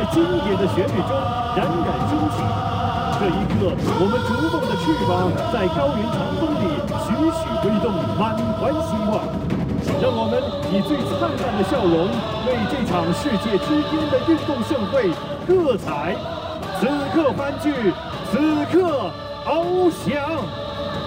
在经典的旋律中冉冉升起。这一刻，我们逐梦的翅膀在高原长风里徐徐挥动，满怀希望。让我们以最灿烂的笑容，为这场世界之巅的运动盛会喝彩！此刻欢聚，此刻翱翔。